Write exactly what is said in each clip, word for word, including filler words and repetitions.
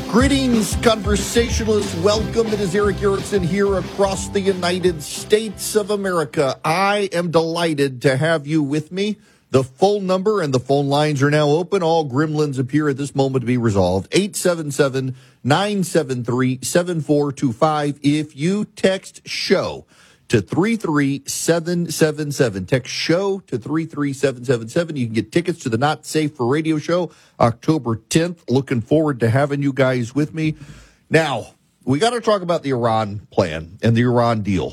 Greetings, conversationalists. Welcome. It is Erick Erickson here across the United States of America. I am delighted to have you with me. The phone number and the phone lines are now open. All gremlins appear at this moment to be resolved. eight seven seven, nine seven three, seven four two five. If you text SHOW to three three seven seven seven. Text SHOW to three three seven seven seven. You can get tickets to the Not Safe for Radio show October tenth. Looking forward to having you guys with me. Now, we got to talk about the Iran plan and the Iran deal.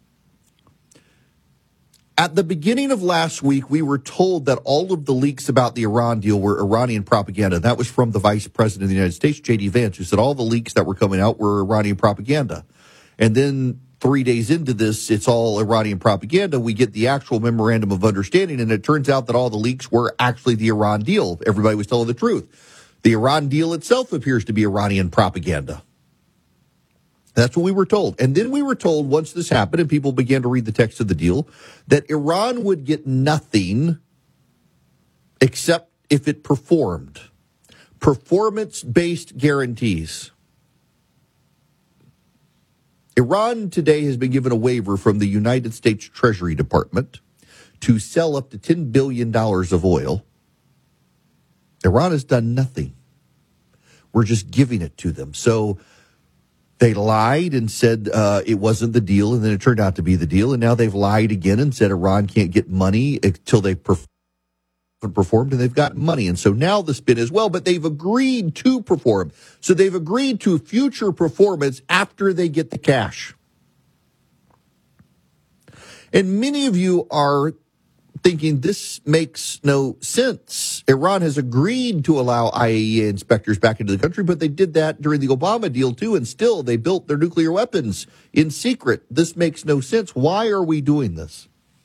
At the beginning of last week, we were told that all of the leaks about the Iran deal were Iranian propaganda. That was from the Vice President of the United States, J D Vance, who said all the leaks that were coming out were Iranian propaganda. And then three days into this, it's all Iranian propaganda. We get the actual memorandum of understanding, and it turns out that all the leaks were actually the Iran deal. Everybody was telling the truth. The Iran deal itself appears to be Iranian propaganda. That's what we were told. And then we were told, once this happened and people began to read the text of the deal, that Iran would get nothing except if it performed. Performance-based guarantees. Iran today has been given a waiver from the United States Treasury Department to sell up to ten billion dollars of oil. Iran has done nothing. We're just giving it to them. So they lied and said uh, it wasn't the deal, and then it turned out to be the deal. And now they've lied again and said Iran can't get money until they perform. performed and they've got money. And so now the spin is, well, but they've agreed to perform. So they've agreed to future performance after they get the cash. And many of you are thinking this makes no sense. Iran has agreed to allow I A E A inspectors back into the country, but they did that during the Obama deal too, and still they built their nuclear weapons in secret. This makes no sense. Why are we doing this?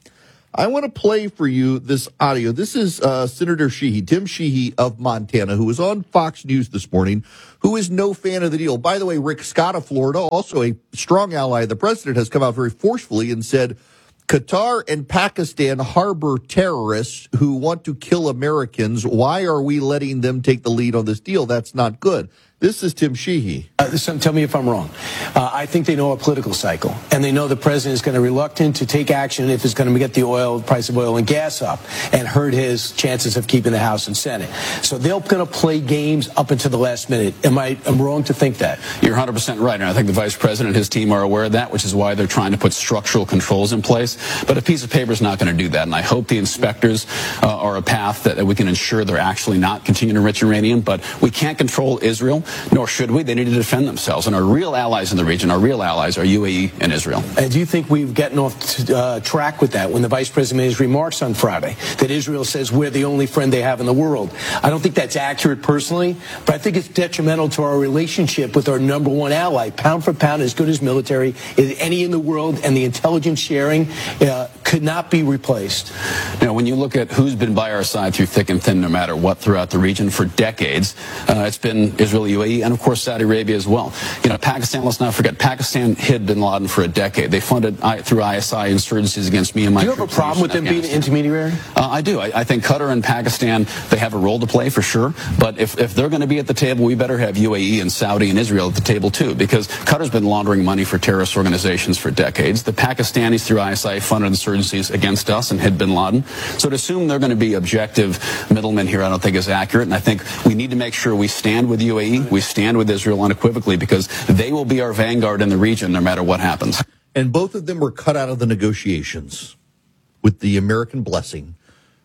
I want to play for you this audio. This is uh, Senator Sheehy, Tim Sheehy of Montana, who was on Fox News this morning, who is no fan of the deal. By the way, Rick Scott of Florida, also a strong ally of the president, has come out very forcefully and said Qatar and Pakistan harbor terrorists who want to kill Americans. Why are we letting them take the lead on this deal? That's not good. This is Tim Sheehy. Uh, so tell me if I'm wrong. Uh, I think they know a political cycle, and they know the president is going to be reluctant to take action if it's going to get the oil price of oil and gas up and hurt his chances of keeping the House and Senate. So they're going to play games up until the last minute. Am I am wrong to think that? You're one hundred percent right, and I think the vice president and his team are aware of that, which is why they're trying to put structural controls in place. But a piece of paper is not going to do that, and I hope the inspectors uh, are a path that, that we can ensure they're actually not continuing to enrich uranium. But we can't control Israel, nor should we. They need to defend themselves. And our real allies in the region, our real allies are U A E and Israel. And do you think we've gotten off to, uh, track with that when the vice president made his remarks on Friday, that Israel says we're the only friend they have in the world? I don't think that's accurate personally, but I think it's detrimental to our relationship with our number one ally. Pound for pound, as good as military as any in the world, and the intelligence sharing uh, could not be replaced. You know, when you look at who's been by our side through thick and thin, no matter what, throughout the region for decades, uh, it's been Israel, U A E, and of course Saudi Arabia as well. You know, Pakistan, let's not forget, Pakistan hid bin Laden for a decade. They funded I, through I S I insurgencies against me and my Do you have a problem with them being an intermediary? Uh, I do. I, I think Qatar and Pakistan, they have a role to play for sure. But if, if they're going to be at the table, we better have U A E and Saudi and Israel at the table too, because Qatar's been laundering money for terrorist organizations for decades. The Pakistanis through I S I funded insurgencies against us and hid bin Laden. So to assume they're going to be objective middlemen here, I don't think is accurate. And I think we need to make sure we stand with U A E, we stand with Israel unequivocally, because they will be our vanguard in the region no matter what happens. And both of them were cut out of the negotiations with the American blessing.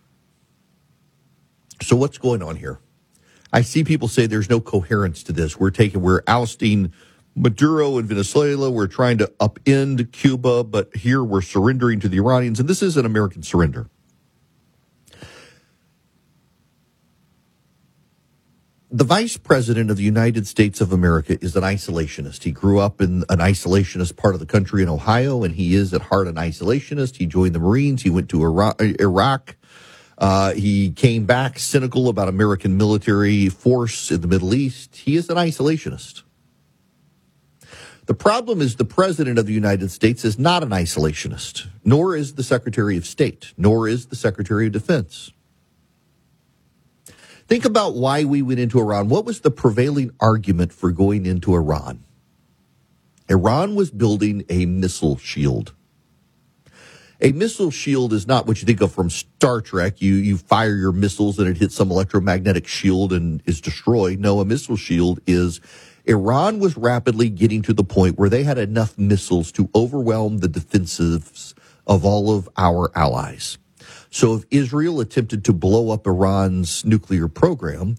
So what's going on here? I see people say there's no coherence to this. We're taking, we're ousting Maduro in Venezuela. We're trying to upend Cuba, but here we're surrendering to the Iranians. And this is an American surrender. The vice president of the United States of America is an isolationist. He grew up in an isolationist part of the country in Ohio, and he is at heart an isolationist. He joined the Marines. He went to Iraq. Uh, he came back cynical about American military force in the Middle East. He is an isolationist. The problem is the president of the United States is not an isolationist, nor is the Secretary of State, nor is the Secretary of Defense. Think about why we went into Iran. What was the prevailing argument for going into Iran? Iran was building a missile shield. A missile shield is not what you think of from Star Trek. You you fire your missiles and it hits some electromagnetic shield and is destroyed. No, a missile shield is Iran was rapidly getting to the point where they had enough missiles to overwhelm the defensives of all of our allies. So if Israel attempted to blow up Iran's nuclear program,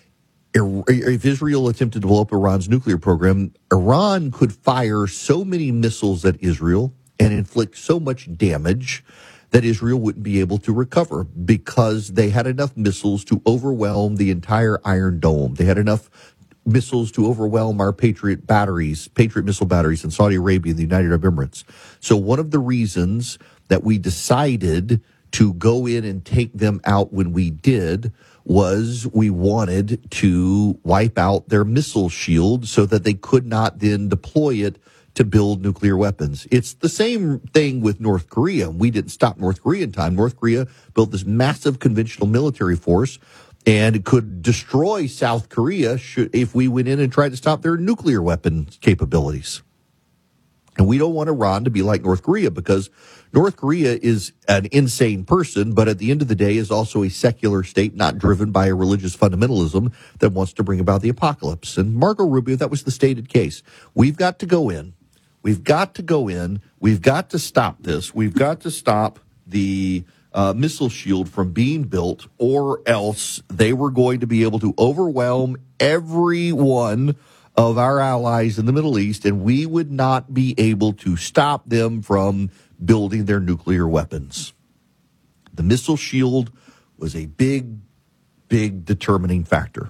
if Israel attempted to blow up Iran's nuclear program, Iran could fire so many missiles at Israel and inflict so much damage that Israel wouldn't be able to recover because they had enough missiles to overwhelm the entire Iron Dome. They had enough missiles to overwhelm our Patriot batteries, Patriot missile batteries in Saudi Arabia and the United Arab Emirates. So one of the reasons that we decided to go in and take them out when we did was we wanted to wipe out their missile shield so that they could not then deploy it to build nuclear weapons. It's the same thing with North Korea. We didn't stop North Korea in time. North Korea built this massive conventional military force and could destroy South Korea should, if we went in and tried to stop their nuclear weapon capabilities. And we don't want Iran to be like North Korea because North Korea is an insane person, but at the end of the day is also a secular state not driven by a religious fundamentalism that wants to bring about the apocalypse. And Marco Rubio, that was the stated case. We've got to go in. We've got to go in. We've got to stop this. We've got to stop the uh, missile shield from being built, or else they were going to be able to overwhelm every one of our allies in the Middle East, and we would not be able to stop them from building their nuclear weapons. The missile shield was a big, big determining factor.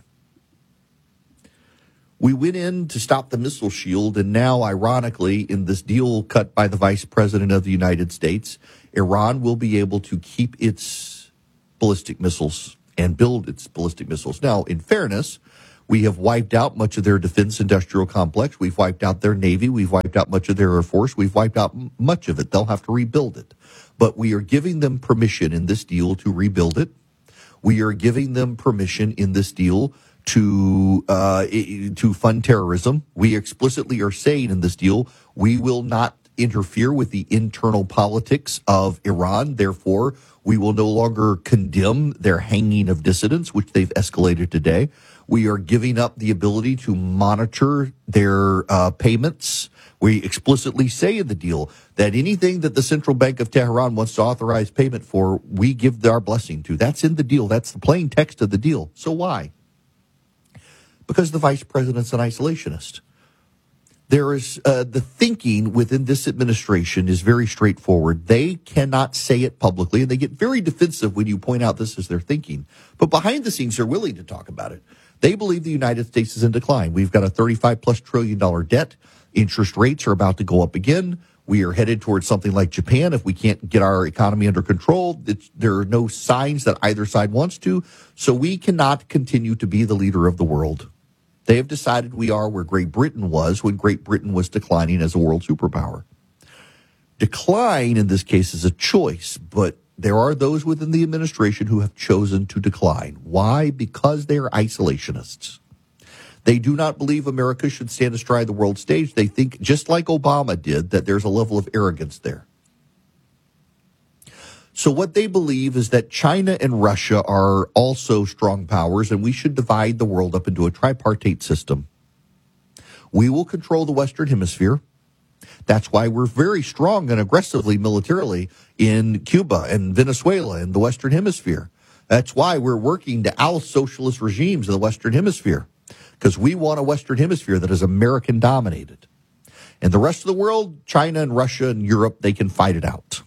We went in to stop the missile shield, and now, ironically, in this deal cut by the Vice President of the United States, Iran will be able to keep its ballistic missiles and build its ballistic missiles. Now, in fairness, we have wiped out much of their defense industrial complex. We've wiped out their Navy. We've wiped out much of their Air Force. We've wiped out m- much of it. They'll have to rebuild it. But we are giving them permission in this deal to rebuild it. We are giving them permission in this deal to uh, to fund terrorism. We explicitly are saying in this deal, we will not interfere with the internal politics of Iran. Therefore, we will no longer condemn their hanging of dissidents, which they've escalated today. We are giving up the ability to monitor their uh, payments. We explicitly say in the deal that anything that the Central Bank of Tehran wants to authorize payment for, we give our blessing to. That's in the deal. That's the plain text of the deal. So why? Because the vice president's an isolationist. There is uh, the thinking within this administration is very straightforward. They cannot say it publicly, and they get very defensive when you point out this is their thinking. But behind the scenes, they're willing to talk about it. They believe the United States is in decline. We've got a thirty-five plus trillion dollar debt. Interest rates are about to go up again. We are headed towards something like Japan. If we can't get our economy under control, it's, there are no signs that either side wants to. So we cannot continue to be the leader of the world. They have decided we are where Great Britain was when Great Britain was declining as a world superpower. Decline, in this case, is a choice, but there are those within the administration who have chosen to decline. Why? Because they are isolationists. They do not believe America should stand astride the world stage. They think, just like Obama did, that there's a level of arrogance there. So what they believe is that China and Russia are also strong powers, and we should divide the world up into a tripartite system. We will control the Western Hemisphere. That's why we're very strong and aggressively militarily in Cuba and Venezuela in the Western Hemisphere. That's why we're working to oust socialist regimes in the Western Hemisphere, because we want a Western Hemisphere that is American dominated. And the rest of the world, China and Russia and Europe, they can fight it out.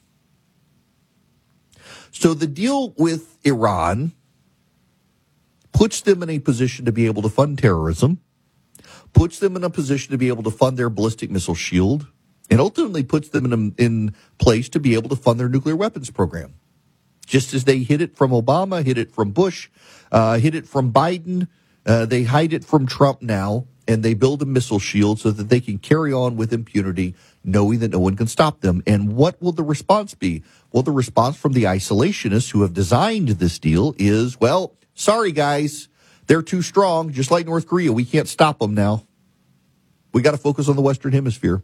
So the deal with Iran puts them in a position to be able to fund terrorism, puts them in a position to be able to fund their ballistic missile shield, and ultimately puts them in, a, in place to be able to fund their nuclear weapons program. Just as they hid it from Obama, hid it from Bush, uh, hid it from Biden, uh, they hide it from Trump now, and they build a missile shield so that they can carry on with impunity, knowing that no one can stop them. And what will the response be? Well, the response from the isolationists who have designed this deal is, well, Sorry, guys. They're too strong, just like North Korea. We can't stop them now. We got to focus on the Western Hemisphere.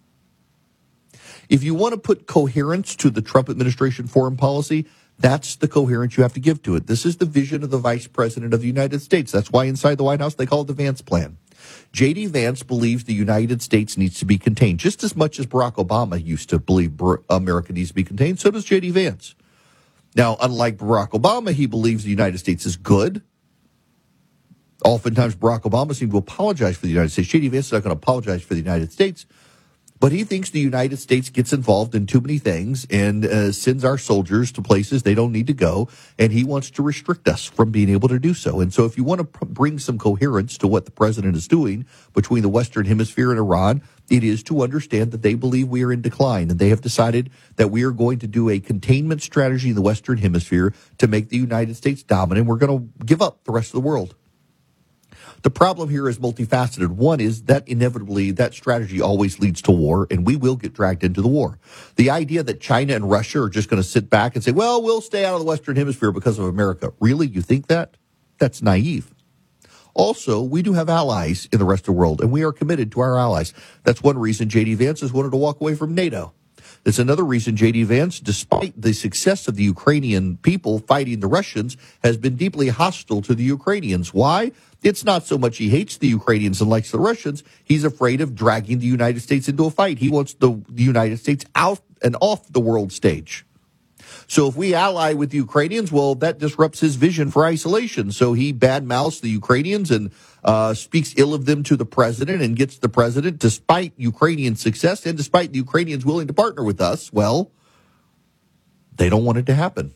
If you want to put coherence to the Trump administration foreign policy, that's the coherence you have to give to it. This is the vision of the Vice President of the United States. That's why inside the White House they call it the Vance Plan. J D. Vance believes the United States needs to be contained just as much as Barack Obama used to believe America needs to be contained. So does J D. Vance. Now, unlike Barack Obama, he believes the United States is good. Oftentimes, Barack Obama seemed to apologize for the United States. J D. Vance is not going to apologize for the United States. But he thinks the United States gets involved in too many things and uh, sends our soldiers to places they don't need to go, and he wants to restrict us from being able to do so. And so if you want to pr- bring some coherence to what the president is doing between the Western Hemisphere and Iran, it is to understand that they believe we are in decline, and they have decided that we are going to do a containment strategy in the Western Hemisphere to make the United States dominant. We're going to give up the rest of the world. The problem here is multifaceted. One is that inevitably that strategy always leads to war, and we will get dragged into the war. The idea that China and Russia are just going to sit back and say, well, we'll stay out of the Western Hemisphere because of America. Really? You think that? That's naive. Also, we do have allies in the rest of the world, and we are committed to our allies. That's one reason J D. Vance has wanted to walk away from NATO. It's another reason J D. Vance, despite the success of the Ukrainian people fighting the Russians, has been deeply hostile to the Ukrainians. Why? It's not so much he hates the Ukrainians and likes the Russians. He's afraid of dragging the United States into a fight. He wants the, the United States out and off the world stage. So if we ally with the Ukrainians, well, that disrupts his vision for isolation. So he badmouths the Ukrainians and uh, speaks ill of them to the president and gets the president, despite Ukrainian success and despite the Ukrainians willing to partner with us, well, they don't want it to happen.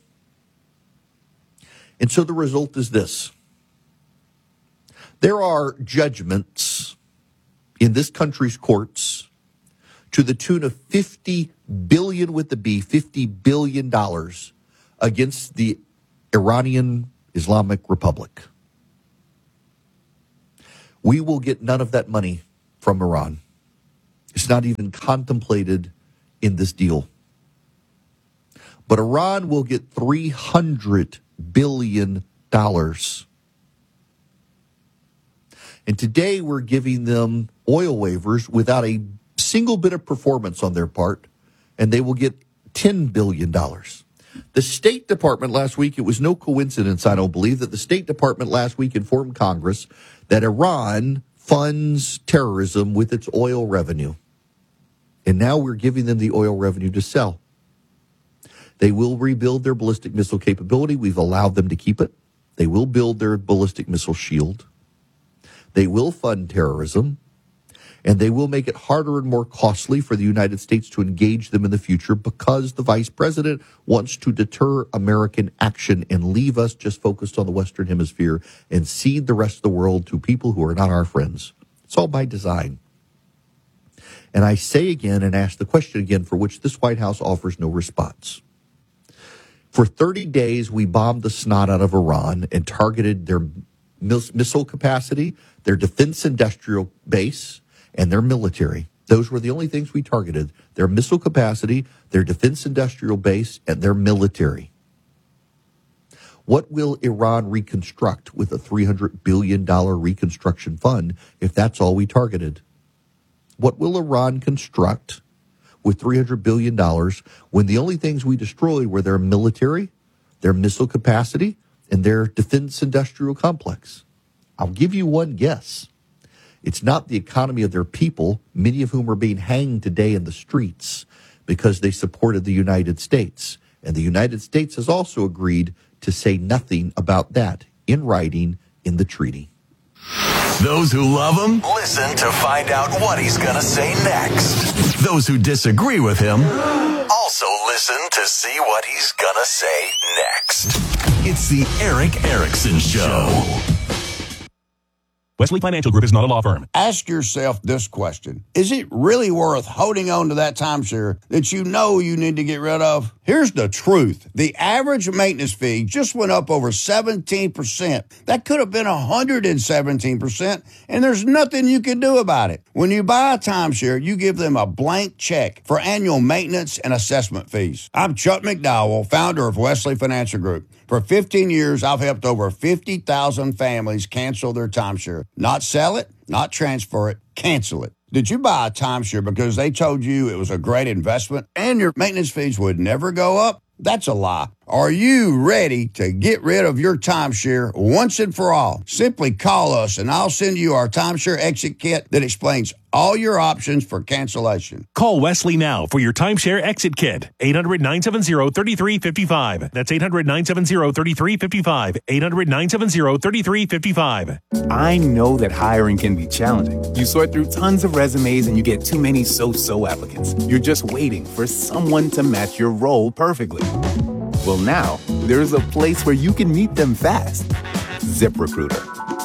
And so the result is this. There are judgments in this country's courts to the tune of fifty billion dollars with the B, fifty billion dollars against the Iranian Islamic Republic. We will get none of that money from Iran. It's not even contemplated in this deal. But Iran will get three hundred billion dollars. And today we're giving them oil waivers without a single bit of performance on their part, and they will get ten billion dollars. The State Department last week, it was no coincidence, I don't believe, that the State Department last week informed Congress that Iran funds terrorism with its oil revenue. And now we're giving them the oil revenue to sell. They will rebuild their ballistic missile capability. We've allowed them to keep it. They will build their ballistic missile shield. They will fund terrorism, and they will make it harder and more costly for the United States to engage them in the future because the vice president wants to deter American action and leave us just focused on the Western Hemisphere and cede the rest of the world to people who are not our friends. It's all by design. And I say again and ask the question again for which this White House offers no response. For thirty days, we bombed the snot out of Iran and targeted their missile capacity, their defense industrial base, and their military. Those were the only things we targeted. Their missile capacity, their defense industrial base, and their military. What will Iran reconstruct with a three hundred billion dollars reconstruction fund if that's all we targeted? What will Iran construct with three hundred billion dollars when the only things we destroyed were their military, their missile capacity, and their defense industrial complex? I'll give you one guess. It's not the economy of their people, many of whom are being hanged today in the streets because they supported the United States. And the United States has also agreed to say nothing about that in writing in the treaty. Those who love him, listen to find out what he's going to say next. Those who disagree with him, also listen to see what he's going to say next. It's the Erick Erickson Show. Wesley Financial Group is not a law firm. Ask yourself this question. Is it really worth holding on to that timeshare that you know you need to get rid of? Here's the truth. The average maintenance fee just went up over seventeen percent. That could have been one hundred seventeen percent, and there's nothing you can do about it. When you buy a timeshare, you give them a blank check for annual maintenance and assessment fees. I'm Chuck McDowell, founder of Wesley Financial Group. For fifteen years, I've helped over fifty thousand families cancel their timeshare. Not sell it, not transfer it, cancel it. Did you buy a timeshare because they told you it was a great investment and your maintenance fees would never go up? That's a lie. Are you ready to get rid of your timeshare once and for all? Simply call us and I'll send you our timeshare exit kit that explains all your options for cancellation. Call Wesley now for your timeshare exit kit. eight hundred, nine seven zero, three three five five. That's eight hundred, nine seven zero, three three five five. eight hundred, nine seven zero, three three five five. I know that hiring can be challenging. You sort through tons of resumes and you get too many so-so applicants. You're just waiting for someone to match your role perfectly. Well, now there's a place where you can meet them fast. ZipRecruiter.